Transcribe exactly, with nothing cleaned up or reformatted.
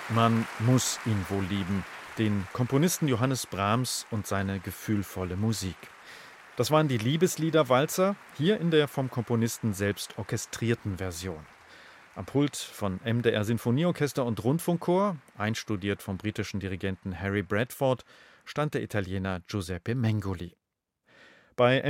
Man muss ihn wohl lieben, den Komponisten Johannes Brahms und seine gefühlvolle Musik. Das waren die Liebeslieder-Walzer, hier in der vom Komponisten selbst orchestrierten Version. Am Pult von M D R Sinfonieorchester und Rundfunkchor, einstudiert vom britischen Dirigenten Harry Bradford, stand der Italiener Giuseppe Mengoli. Bei